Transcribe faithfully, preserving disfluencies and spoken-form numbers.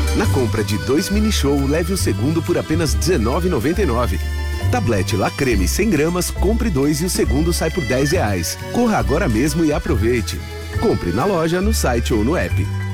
Na compra de dois mini show, leve o segundo por apenas dezenove reais e noventa e nove centavos. Tablete La Creme cem gramas, compre dois e o segundo sai por dez reais. Corra agora mesmo e aproveite. Compre na loja, no site ou no app.